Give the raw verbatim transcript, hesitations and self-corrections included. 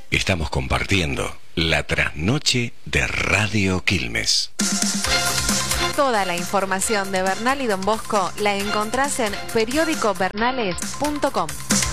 Estamos compartiendo la trasnoche de Radio Quilmes. Toda la información de Bernal y Don Bosco la encontrás en periódico bernales punto com.